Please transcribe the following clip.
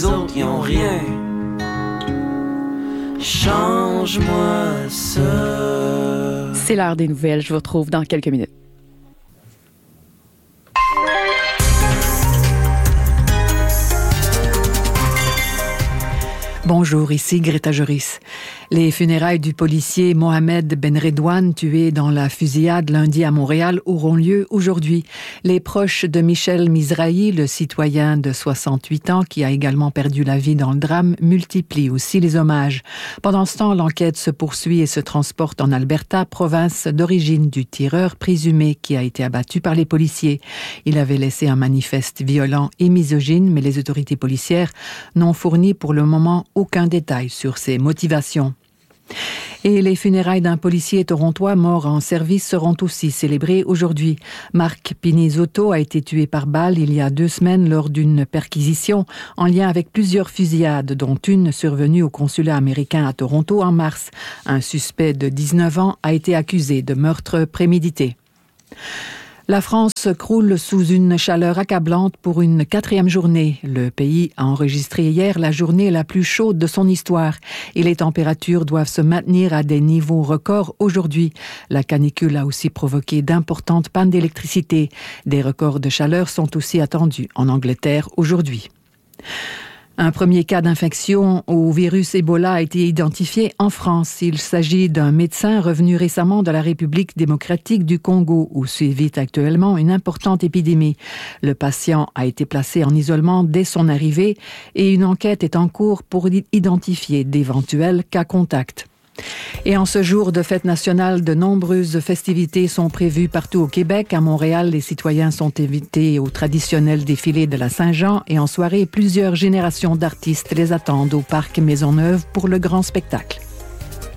les autres y ont rien. Change-moi ça. C'est l'heure des nouvelles, je vous retrouve dans quelques minutes. Bonjour, ici Greta Joris. Les funérailles du policier Mohamed Benredouane, tué dans la fusillade lundi à Montréal, auront lieu aujourd'hui. Les proches de Michel Mizrahi, le citoyen de 68 ans qui a également perdu la vie dans le drame, multiplient aussi les hommages. Pendant ce temps, l'enquête se poursuit et se transporte en Alberta, province d'origine du tireur présumé qui a été abattu par les policiers. Il avait laissé un manifeste violent et misogyne, mais les autorités policières n'ont fourni pour le moment aucun détail sur ses motivations. Et les funérailles d'un policier torontois mort en service seront aussi célébrées aujourd'hui. Marc Pinizotto a été tué par balle il y a 2 semaines lors d'une perquisition en lien avec plusieurs fusillades, dont une survenue au consulat américain à Toronto en mars. Un suspect de 19 ans a été accusé de meurtre prémédité. La France croule sous une chaleur accablante pour une 4e journée. Le pays a enregistré hier la journée la plus chaude de son histoire et les températures doivent se maintenir à des niveaux records aujourd'hui. La canicule a aussi provoqué d'importantes pannes d'électricité. Des records de chaleur sont aussi attendus en Angleterre aujourd'hui. Un premier cas d'infection au virus Ebola a été identifié en France. Il s'agit d'un médecin revenu récemment de la République démocratique du Congo, où sévit actuellement une importante épidémie. Le patient a été placé en isolement dès son arrivée et une enquête est en cours pour identifier d'éventuels cas contacts. Et en ce jour de fête nationale, de nombreuses festivités sont prévues partout au Québec. À Montréal, les citoyens sont invités au traditionnel défilé de la Saint-Jean et en soirée, plusieurs générations d'artistes les attendent au parc Maisonneuve pour le grand spectacle.